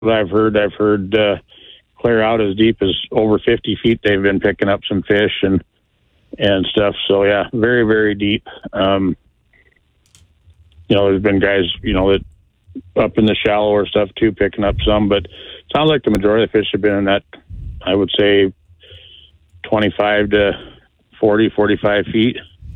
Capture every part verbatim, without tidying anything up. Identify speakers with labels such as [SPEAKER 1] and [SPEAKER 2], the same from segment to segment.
[SPEAKER 1] I've heard, I've heard uh, clear out as deep as over fifty feet. They've been picking up some fish and and stuff. So yeah, very, very deep. Um, you know, there's been guys, you know, that up in the shallower stuff too, picking up some, but it sounds like the majority of the fish have been in that, I would say, twenty-five to forty, forty-five feet.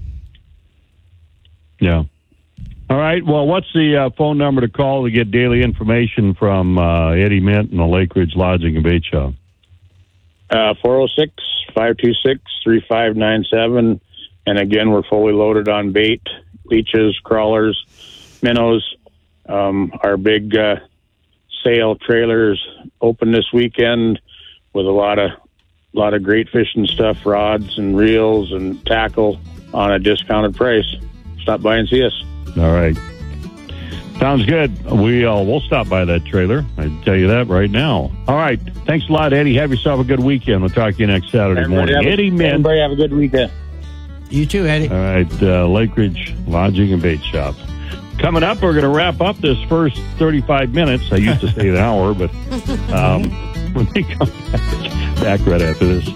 [SPEAKER 2] Yeah. All right. Well, what's the uh, phone number to call to get daily information from uh, Eddie Mint and the Lake Ridge Lodging and Bait Shop?
[SPEAKER 1] Uh, four oh six, five two six, three five nine seven. And again, we're fully loaded on bait, leeches, crawlers, minnows. Um, our big uh, sale trailers open this weekend with a lot of lot of great fishing stuff, rods and reels and tackle on a discounted price. Stop by and see us.
[SPEAKER 2] All right. Sounds good. We, uh, we'll stop by that trailer. I can tell you that right now. All right. Thanks a lot, Eddie. Have yourself a good weekend. We'll talk to you next Saturday
[SPEAKER 1] everybody
[SPEAKER 2] morning.
[SPEAKER 1] A,
[SPEAKER 2] Eddie Mint.
[SPEAKER 1] Everybody have a good weekend.
[SPEAKER 3] You too, Eddie.
[SPEAKER 2] All right. Uh, Lake Ridge Lodging and Bait Shop. Coming up, we're going to wrap up this first thirty-five minutes. I used to say an hour, but um, when we come back, back right after this.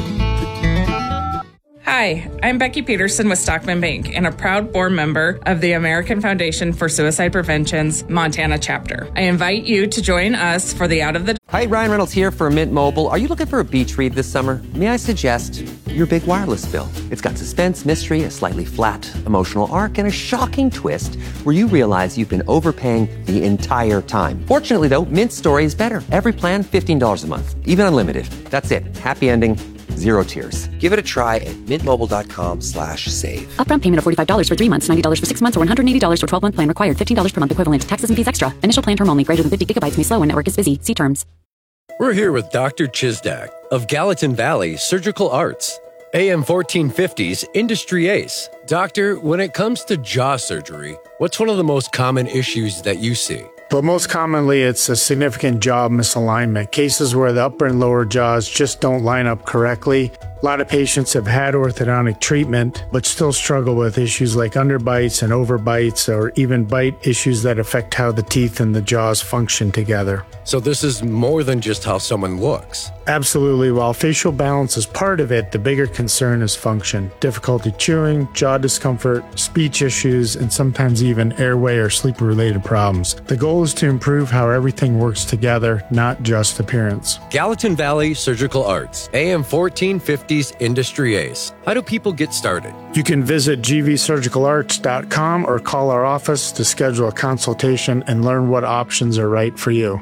[SPEAKER 4] Hi, I'm Becky Peterson with Stockman Bank and a proud board member of the American Foundation for Suicide Prevention's Montana chapter. I invite you to join us for the Out of the...
[SPEAKER 5] Hi, Ryan Reynolds here for Mint Mobile. Are you looking for a beach read this summer? May I suggest your big wireless bill? It's got suspense, mystery, a slightly flat emotional arc, and a shocking twist where you realize you've been overpaying the entire time. Fortunately, though, Mint's story is better. Every plan, fifteen dollars a month, even unlimited. That's it. Happy ending. Zero tears. Give it a try at mintmobile.com slash save.
[SPEAKER 6] Upfront payment of forty-five dollars for three months, ninety dollars for six months, or one hundred eighty dollars for twelve-month plan required. fifteen dollars per month equivalent. Taxes and fees extra. Initial plan term only. Greater than fifty gigabytes may slow when network is busy. See terms.
[SPEAKER 7] We're here with Doctor Chizdak of Gallatin Valley Surgical Arts. A M fourteen fifty's industry ace. Doctor, when it comes to jaw surgery, what's one of the most common issues that you see?
[SPEAKER 8] But most commonly, it's a significant jaw misalignment, cases where the upper and lower jaws just don't line up correctly. A lot of patients have had orthodontic treatment, but still struggle with issues like underbites and overbites, or even bite issues that affect how the teeth and the jaws function together.
[SPEAKER 7] So this is more than just how someone looks.
[SPEAKER 8] Absolutely. While facial balance is part of it, the bigger concern is function. Difficulty chewing, jaw discomfort, speech issues, and sometimes even airway or sleep-related problems. The goal is to improve how everything works together, not just appearance.
[SPEAKER 7] Gallatin Valley Surgical Arts, A M fourteen fifty's industry ace. How do people get started?
[SPEAKER 8] You can visit g v surgical arts dot com or call our office to schedule a consultation and learn what options are right for you.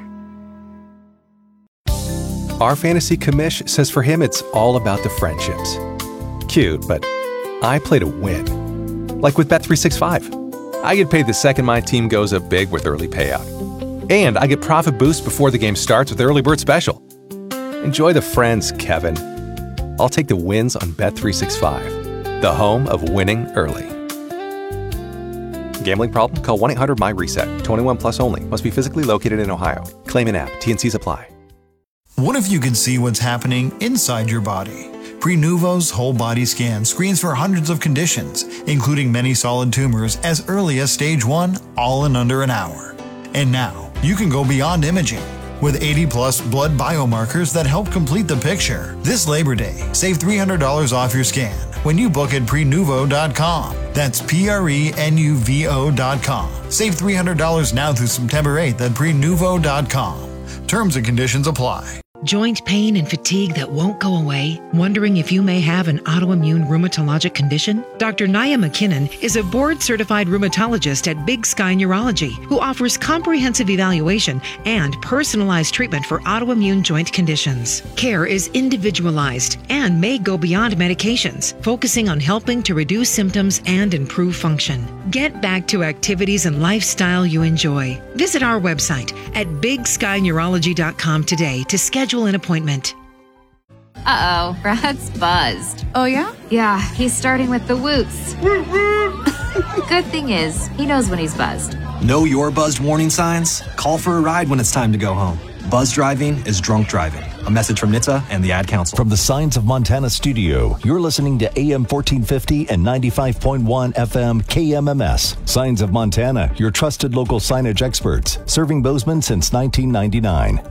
[SPEAKER 9] Our fantasy commish says for him it's all about the friendships. Cute, but I play to win. Like with Bet three sixty-five. I get paid the second my team goes up big with early payout. And I get profit boost before the game starts with Early Bird Special. Enjoy the friends, Kevin. I'll take the wins on Bet three sixty-five, the home of winning early. Gambling problem? Call one eight hundred my reset. twenty-one plus only. Must be physically located in Ohio. Claim in app. T and Cs apply.
[SPEAKER 10] What if you could see what's happening inside your body? Prenuvo's whole body scan screens for hundreds of conditions, including many solid tumors as early as stage one, all in under an hour. And now, you can go beyond imaging with eighty plus blood biomarkers that help complete the picture. This Labor Day, save three hundred dollars off your scan when you book at prenuvo dot com. That's P R E N U V O dot com. Save three hundred dollars now through September eighth at prenuvo dot com. Terms and conditions apply.
[SPEAKER 11] Joint pain and fatigue that won't go away? Wondering if you may have an autoimmune rheumatologic condition? Doctor Nia McKinnon is a board-certified rheumatologist at Big Sky Neurology who offers comprehensive evaluation and personalized treatment for autoimmune joint conditions. Care is individualized and may go beyond medications, focusing on helping to reduce symptoms and improve function. Get back to activities and lifestyle you enjoy. Visit our website at big sky neurology dot com today to schedule an appointment.
[SPEAKER 12] Uh-oh, Brad's buzzed.
[SPEAKER 13] Oh, yeah?
[SPEAKER 12] Yeah, he's starting with the whoops. Good thing is, he knows when he's buzzed.
[SPEAKER 14] Know your buzzed warning signs? Call for a ride when it's time to go home. Buzz driving is drunk driving.
[SPEAKER 3] A message from N H T S A and the Ad Council.
[SPEAKER 13] From the Signs of Montana studio, you're listening to A M fourteen fifty and ninety-five point one F M K M M S. Signs of Montana, your trusted local signage experts, serving Bozeman since nineteen ninety-nine.